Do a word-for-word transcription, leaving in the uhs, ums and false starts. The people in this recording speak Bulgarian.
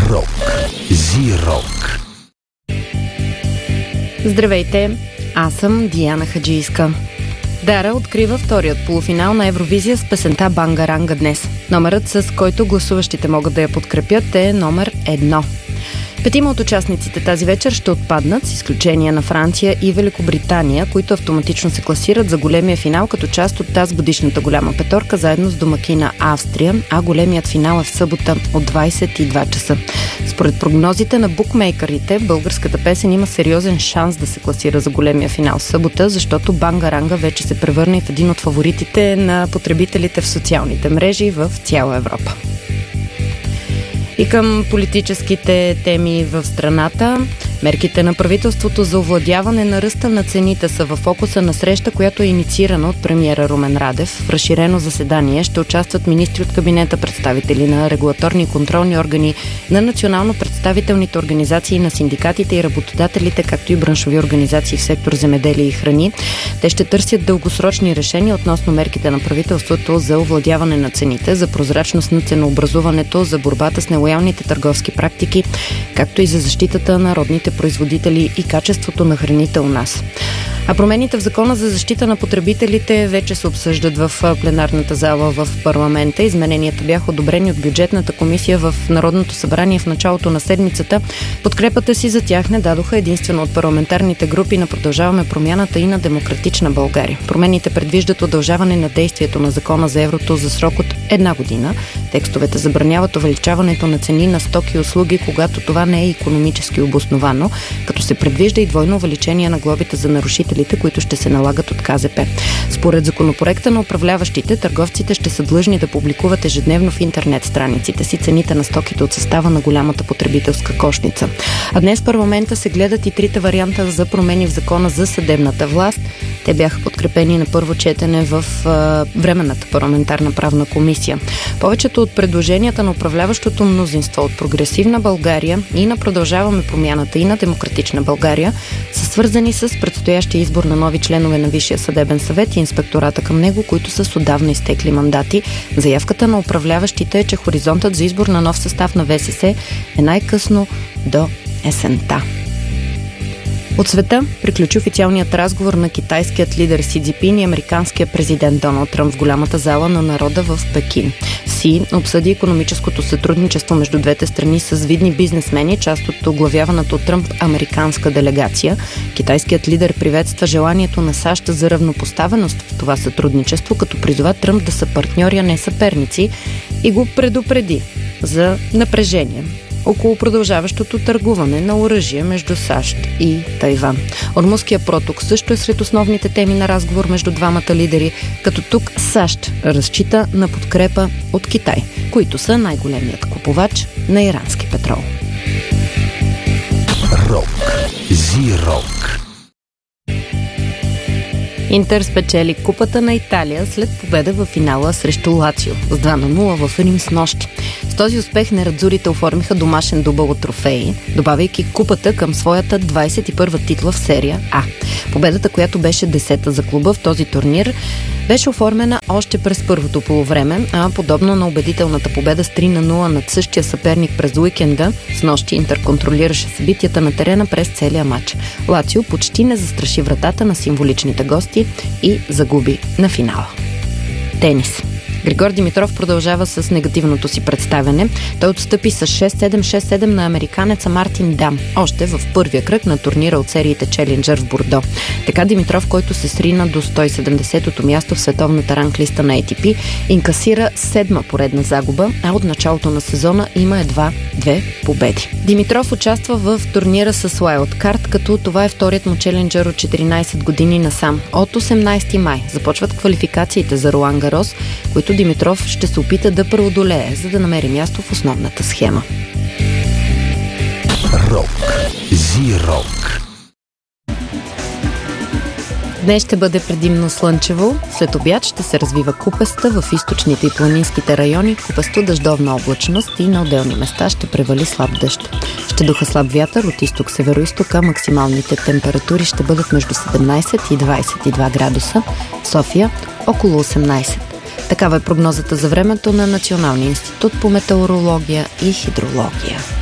Рок. Зи-рок. Здравейте, аз съм Диана Хаджийска. Дара открива вторият полуфинал на Евровизия с песента Бангаранга днес. Номерът, с който гласуващите могат да я подкрепят, е номер едно. Петима от участниците тази вечер ще отпаднат, с изключение на Франция и Великобритания, които автоматично се класират за големия финал като част от тази годишната голяма петорка, заедно с домакина Австрия, а големият финал е в събота от двайсет и два часа. Според прогнозите на букмейкърите, българската песен има сериозен шанс да се класира за големия финал в събота, защото Бангаранга вече се превърна в един от фаворитите на потребителите в социалните мрежи в цяла Европа. И към политическите теми в страната. Мерките на правителството за овладяване на ръста на цените са в фокуса на среща, която е инициирана от премиера Румен Радев. В разширено заседание ще участват министри от кабинета, представители на регулаторни и контролни органи, на национално представителните организации на синдикатите и работодателите, както и браншови организации в сектор земеделие и храни. Те ще търсят дългосрочни решения относно мерките на правителството за овладяване на цените, за прозрачност на ценообразуването, за борбата с нелоялните търговски практики, както и за защитата на родните производители и качеството на храните у нас. А промените в Закона за защита на потребителите вече се обсъждат в пленарната зала в парламента. Измененията бяха одобрени от бюджетната комисия в Народното събрание в началото на седмицата. Подкрепата си за тях не дадоха единствено от парламентарните групи на Продължаваме промяната и на Демократична България. Промените предвиждат удължаване на действието на Закона за еврото за срок от една година. Текстовете забраняват увеличаването на цени на стоки и услуги, когато това не е икономически обосновано, като се предвижда и двойно увеличение на глобите за нарушители, които ще се налагат от Ка Зе Пе. Според законопроекта на управляващите, търговците ще са длъжни да публикуват ежедневно в интернет страниците си цените на стоките от състава на голямата потребителска кошница. А днес в парламента се гледат и трите варианта за промени в Закона за съдебната власт. Те бяха подкрепени на първо четене в а, Временната парламентарна правна комисия. Повечето от предложенията на управляващото мнозинство от Прогресивна България и на Продължаваме промяната и на Демократична България са свързани с предстоящия избор на нови членове на Висшия съдебен съвет и инспектората към него, които са с отдавна изтекли мандати. Заявката на управляващите е, че хоризонтът за избор на нов състав на Ве Се Се е най-късно до есента. От света приключи официалният разговор на китайският лидер Си Цзинпин и американския президент Доналд Тръмп в голямата зала на народа в Пекин. Си обсъди икономическото сътрудничество между двете страни с видни бизнесмени, част от оглавяваната от Тръмп американска делегация. Китайският лидер приветства желанието на САЩ за равнопоставеност в това сътрудничество, като призова Тръмп да са партньори, а не съперници, и го предупреди за напрежение около продължаващото търгуване на оръжие между САЩ и Тайван. Ормузския проток също е сред основните теми на разговор между двамата лидери, като тук САЩ разчита на подкрепа от Китай, които са най-големият купувач на ирански петрол. Рок. Зи-рок. Интер спечели Купата на Италия след победа в финала срещу Лацио с два на нула в Рим снощи. С този успех нерадзурите оформиха домашен дубъл от трофеи, добавяйки Купата към своята двайсет и първа титла в серия А. Победата, която беше десета за клуба в този турнир, беше оформена още през първото полувреме, а подобно на убедителната победа с три на нула над същия съперник през уикенда, снощи Интер контролираше събитията на терена през целия матч. Лацио почти не застраши вратата на символичните гости и загуби на финала. Тенис. Григор Димитров продължава с негативното си представяне. Той отстъпи с шест седем шест седем на американеца Мартин Дам, още в първия кръг на турнира от сериите Челенджър в Бордо. Така Димитров, който се срина до сто и седемдесетото място в световната ранглиста на Ей Ти Пи, инкасира седма поредна загуба, а от началото на сезона има едва две победи. Димитров участва в турнира с Wildcard, като това е вторият му Челенджър от четиринайсет години насам. От осемнайсети май започват квалификациите за Ролан Гарос, които Димитров ще се опита да преодолее, за да намери място в основната схема. Рок. Зи-рок. Днес ще бъде предимно слънчево, след обяд ще се развива купеста в източните и планинските райони, купесто дъждовна облачност и на отделни места ще превали слаб дъжд. Ще духа слаб вятър от изток-североизток, а максималните температури ще бъдат между седемнайсет и двайсет и два градуса, в София около осемнайсет. Такава е прогнозата за времето на Националния институт по метеорология и хидрология.